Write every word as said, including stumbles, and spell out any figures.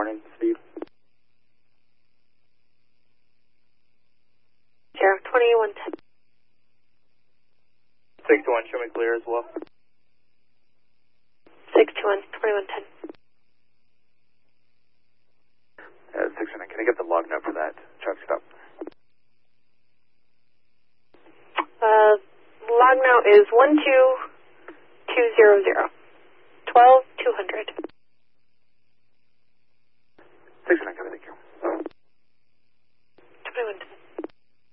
morning, Steve. Sheriff, twenty-one ten. six to one, show me clear as well. six to one, twenty-one ten. Uh, six to one, can I get the log note for that truck stop? Uh, log note is one two two zero zero. twelve two hundred. six to one, thank you. twenty-one ten.